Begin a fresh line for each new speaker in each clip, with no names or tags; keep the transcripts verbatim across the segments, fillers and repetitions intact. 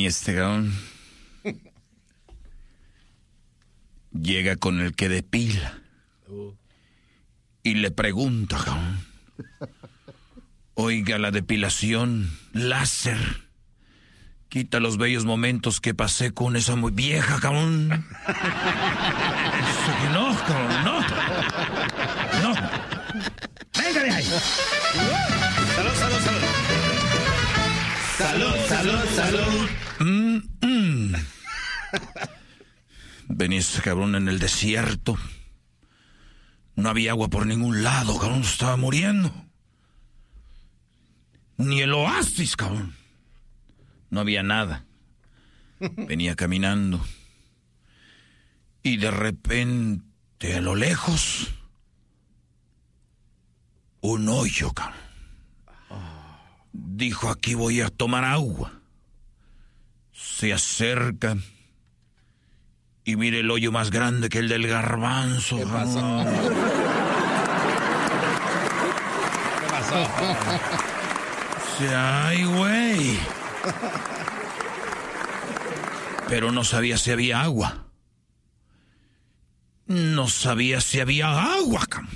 Y este cabrón llega con el que depila y le pregunta, cabrón, oiga, la depilación láser quita los bellos momentos que pasé con esa muy vieja, cabrón. Dice que no, cabrón, no. No. Venga de ahí.
Salud, salud, salud. Salud, salud, salud.
Mm, mm. Venía ese cabrón en el desierto. No había agua por ningún lado, cabrón. Estaba muriendo. Ni el oasis, cabrón. No había nada. Venía caminando. Y de repente, a lo lejos, un hoyo, cabrón. Dijo, aquí voy a tomar agua. Se acerca y mire el hoyo más grande que el del garbanzo.
¿Qué pasó? ¿Qué pasó?
Ay, güey. Pero no sabía si había agua. No sabía si había agua, cabrón.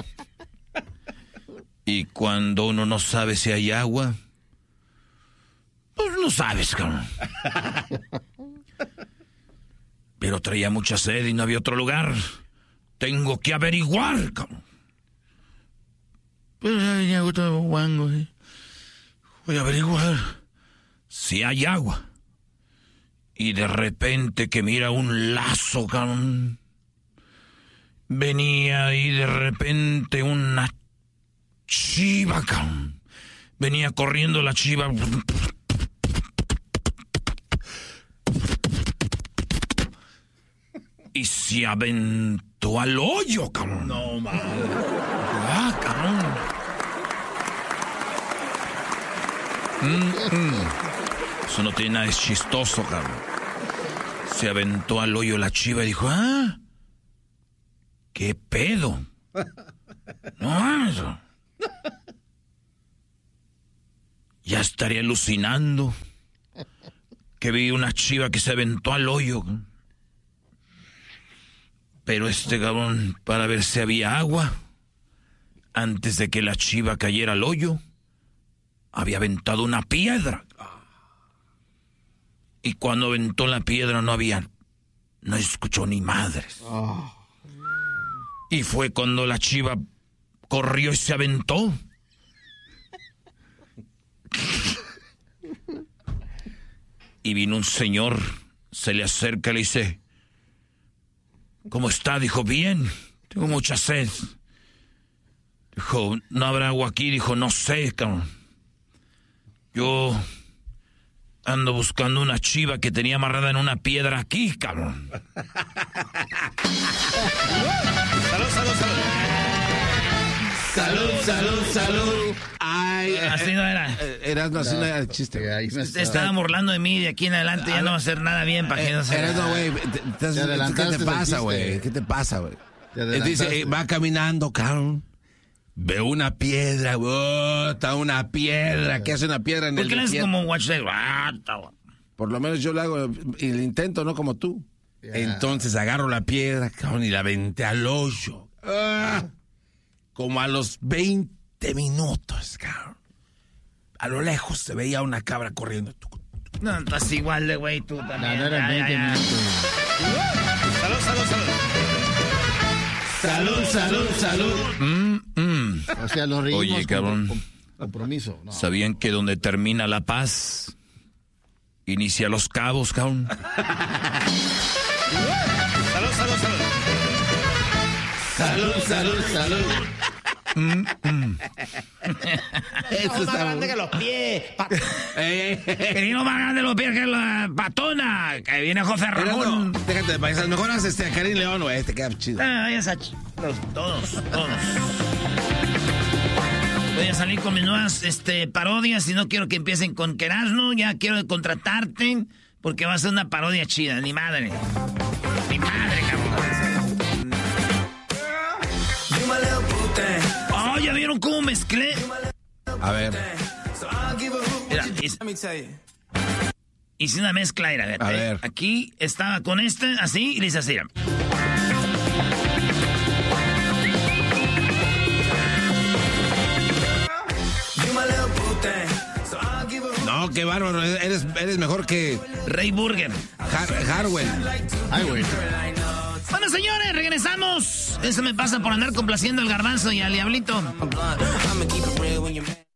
Y cuando uno no sabe si hay agua, pues no sabes, cabrón. Pero traía mucha sed y no había otro lugar. Tengo que averiguar, cabrón. Pues ya voy a averiguar si hay agua. Y de repente que mira un lazo, cabrón. Venía y de repente una chiva, cabrón. Venía corriendo la chiva. Y se aventó al hoyo, cabrón.
No, madre.
Ah, cabrón. Mm, mm. Eso no tiene nada de chistoso, cabrón. Se aventó al hoyo la chiva y dijo, ah, ¿qué pedo? No, eso. Ya estaría alucinando que vi una chiva que se aventó al hoyo. Pero este cabrón, para ver si había agua, antes de que la chiva cayera al hoyo, había aventado una piedra. Y cuando aventó la piedra no había, no escuchó ni madres. Oh. Y fue cuando la chiva corrió y se aventó. Y vino un señor, se le acerca y le dice, ¿cómo está? Dijo, bien, tengo mucha sed. Dijo, ¿no habrá agua aquí? Dijo, no sé, cabrón. Yo ando buscando una chiva que tenía amarrada en una piedra aquí, cabrón.
Salud, salud, salud. Salud, salud, salud. Ay,
así no era.
Era no, así no era el chiste.
Ahí me está... Estaba burlando de mí, de aquí en adelante ya no va a hacer nada bien para que no se...
Era no, güey. ¿Qué te pasa, güey? ¿Qué te pasa, güey? Dice, va caminando, cabrón. Veo una piedra, güey. Está una piedra. ¿Qué hace una piedra en el
desierto? ¿Por qué le es como un watch day?
Por lo menos yo lo hago y lo intento, no como tú. Yeah. Entonces agarro la piedra, cabrón, y la aventé al hoyo. Ah, como a los veinte minutos, cabrón. A lo lejos se veía una cabra corriendo.
No, estás igual de güey tú también.
No, no eran veinte minutos.
Salud, salud, salud. Salud, salud, salud.
Mm, mm.
O sea, los ritmos.
Oye, cabrón.
Con, con compromiso. No.
¿Sabían que donde termina la paz, inicia Los Cabos, cabrón?
Salud, salud, salud. Salud, salud, salud.
Mm, mm.
Eso está más grande que los pies.
Que vino más grande los pies que la patona. Que viene José Ramón.
No, déjate de paisas. Mejor haces este a Karim León, güey. Este queda chido.
Ah, ya Sachi. Todos, todos. Voy a salir con mis nuevas este, parodias y no quiero que empiecen con Querasno. Ya quiero contratarte porque va a ser una parodia chida. Ni madre. Ni madre, cabrón. Oh, ¿ya vieron cómo mezclé?
A ver.
Mira, es... hice una mezcla, era,
a ver.
Aquí estaba con este, así, y le hice así.
No, qué bárbaro, eres, eres mejor que...
Ray Burger.
Har Harwell.
Ay, güey.
Bueno, señores, regresamos. Eso me pasa por andar complaciendo al Garbanzo y al Diablito.